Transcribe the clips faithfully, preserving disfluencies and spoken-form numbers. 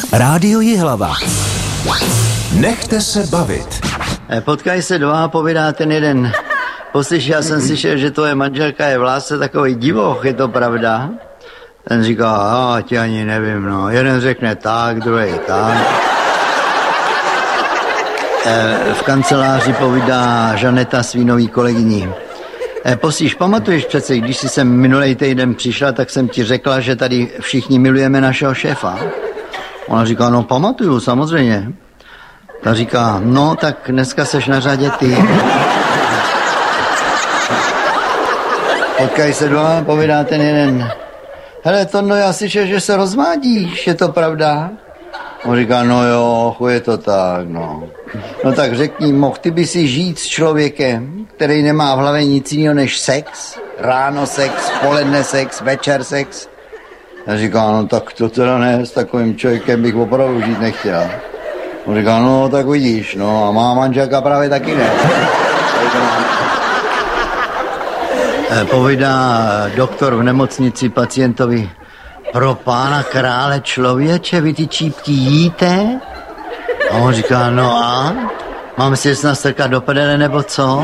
Rádio Jihlava. Nechte se bavit. Potkají se dva a povídá ten jeden. Poslyš, já jsem slyšel, že tvoje manželka je v lásce takový divoch, je to pravda? Ten říká, a ti ani nevím, no. Jeden řekne tak, druhý tak. V kanceláři povídá Žaneta svý nový kolegyni. Poslyš, pamatuješ přece, když jsi sem minulej týden přišla, tak jsem ti řekla, že tady všichni milujeme našeho šéfa. Ona říká, no pamatuju, samozřejmě. Ta říká, no tak dneska seš na řadě ty. Potkají se dva, povídá ten jeden. Hele, Tondo, já slyšel, že se rozvádíš, je to pravda? On říká, no jo, je to tak, no. No tak řekni, mohl ty by si žít s člověkem, který nemá v hlavě nic jiného než sex? Ráno sex, poledne sex, večer sex? Já říká, no tak to teda ne, s takovým člověkem bych opravdu žít nechtěl. On říká, no tak vidíš, no a má manželka právě taky ne. Povídá doktor v nemocnici pacientovi, pro pána krále člověče, vy ty čípky jíte? A on říká, no a? Mám si je nastrkat do prdele nebo co?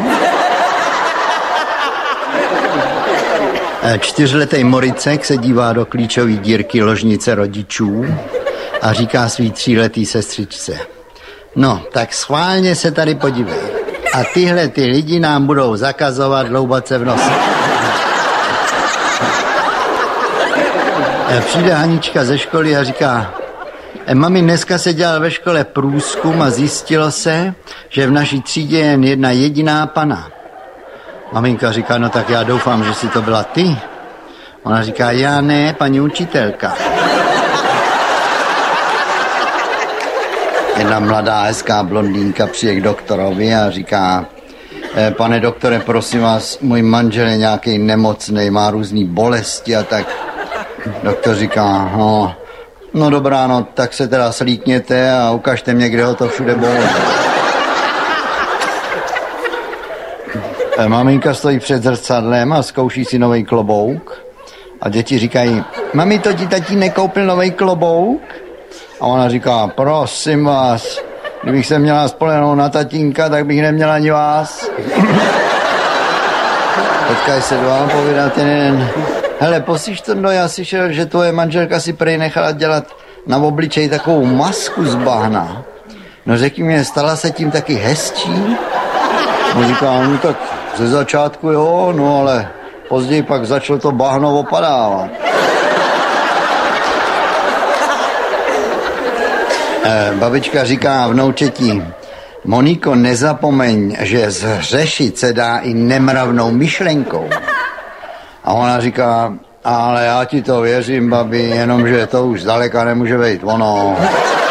Čtyřletý Moricek se dívá do klíčové dírky ložnice rodičů a říká svý tříletý sestřičce, no, tak schválně se tady podívej. A tyhle ty lidi nám budou zakazovat hloubat se v nose. Přijde Hanička ze školy a říká, mami, dneska se dělal ve škole průzkum a zjistilo se, že v naší třídě je jen jedna jediná pana. Maminka říká, no tak já doufám, že si to byla ty. Ona říká, já ne, paní učitelka. Jedna mladá hezká blondýnka přijde k doktorovi a říká, pane doktore, prosím vás, můj manžel je nějaký nemocnej, má různý bolesti a tak. Doktor říká, no, no dobrá, no, tak se teda slíkněte a ukažte mě, kde ho to všude bolí. Maminka stojí před zrcadlem a zkouší si nový klobouk a děti říkají, mami, to ti tatínek koupil nový klobouk? A ona říká, prosím vás, kdybych se měla spolehnout na tatínka, tak bych neměla ani vás. Potkají se dva, povídá ten jeden. Hele, poslyš to, no, já slyšel, že tvoje manželka si prej nechala dělat na obličej takovou masku z bahna. No řekni mě, stala se tím taky hezčí? On říká, no tak ze začátku jo, no ale později pak začalo to bahno opadávat. Eh, babička říká vnoučetí, Moniko, nezapomeň, že zhřešit se dá i nemravnou myšlenkou. A ona říká, ale já ti to věřím, babi, jenomže to už zdaleka nemůže být ono.